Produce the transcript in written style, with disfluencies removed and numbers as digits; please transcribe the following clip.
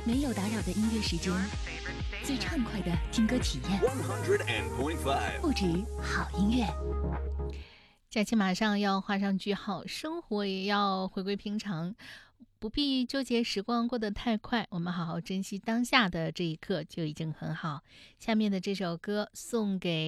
没有打扰的音乐时间，最畅快的听歌体验，不止好音乐。假期马上要画上句号，生活也要回归平常，不必纠结时光过得太快，我们好好珍惜当下的这一刻就已经很好。下面的这首歌送给